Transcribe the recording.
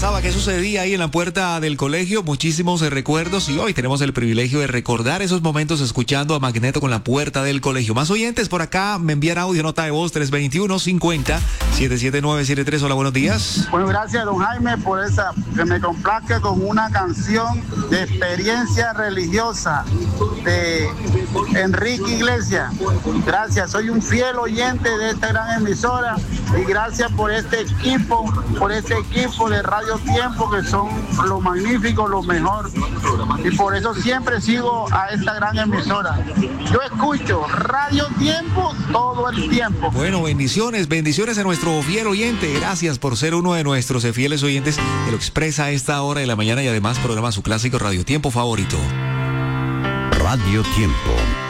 pasaba? ¿Qué sucedía ahí en la puerta del colegio? Muchísimos recuerdos y hoy tenemos el privilegio de recordar esos momentos escuchando a Magneto con la puerta del colegio. Más oyentes por acá me envían audio, nota de voz 321-50-77973. Hola, buenos días. Bueno, gracias, don Jaime, por esa, que me complazca con una canción de experiencia religiosa de Enrique Iglesias. Gracias, soy un fiel oyente de esta gran emisora y gracias por este equipo de Radio Tiempo, que son lo magnífico, lo mejor, y por eso siempre sigo a esta gran emisora. Yo escucho Radio Tiempo todo el tiempo. Bueno, bendiciones a nuestro fiel oyente. Gracias por ser uno de nuestros fieles oyentes que lo expresa a esta hora de la mañana y además programa su clásico Radio Tiempo favorito. Radio Tiempo.